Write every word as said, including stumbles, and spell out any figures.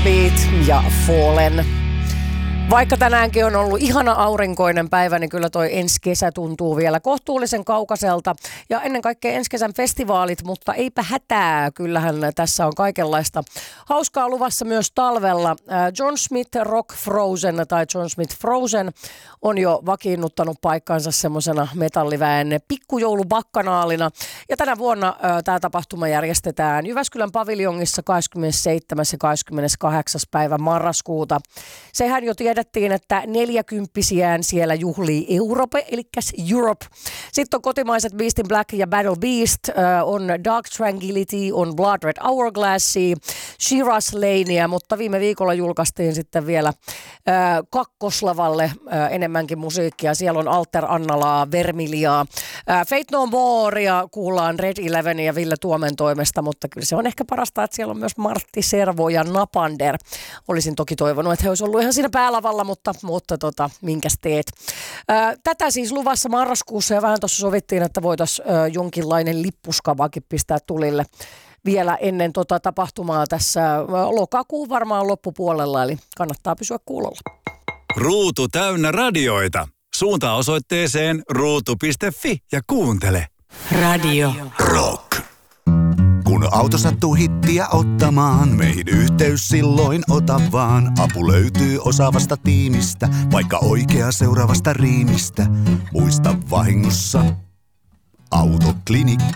Beat ja Fallen. Vaikka tänäänkin on ollut ihana aurinkoinen päivä, niin kyllä toi ensi kesä tuntuu vielä kohtuullisen kaukaiselta. Ja ennen kaikkea ensi kesän festivaalit, mutta eipä hätää. Kyllähän tässä on kaikenlaista hauskaa luvassa myös talvella. John Smith Rock Frozen tai John Smith Frozen on jo vakiinnuttanut paikkansa semmoisena metalliväen pikkujoulubakkanaalina. Ja tänä vuonna tämä tapahtuma järjestetään Jyväskylän paviljongissa kahdeskymmenesseitsemäs ja kahdeskymmeneskahdeksas päivä marraskuuta. Sehän jo tiedettiin, että neljäkymppisiään siellä juhlii Europe, eli Europe. Sitten on kotimaiset Beast in Black ja Battle Beast, on Dark Tranquility, on Blood Red Hourglassia, Shiraz Lanea, mutta viime viikolla julkaistiin sitten vielä kakkoslavalle enemmänkin musiikkia. Siellä on Alter Annalaa, Vermiliaa, Fate No Morea, kuullaan Red Eleven ja Ville Tuomen toimesta, mutta kyllä se on ehkä parasta, että siellä on myös Martti Servo ja Napander. Olisin toki toivonut, että he olisivat ollut ihan siinä päälavalla, mutta, mutta tota, minkäs teet. Tätä siis luvassa marraskuussa ja vähän tuossa sovittiin, että voitaisiin jonkinlainen lippuskavakin pistää tulille vielä ennen tota tapahtumaa tässä lokakuun varmaan loppupuolella, eli kannattaa pysyä kuulolla. Ruutu täynnä radioita. Suuntaa osoitteeseen ruutu piste fi ja kuuntele. Radio Rock. Kun auto sattuu hittiä ottamaan, meihin yhteys silloin ota vaan. Apu löytyy osaavasta tiimistä, vaikka oikea seuraavasta riimistä. Muista vahingossa, autoklinikka.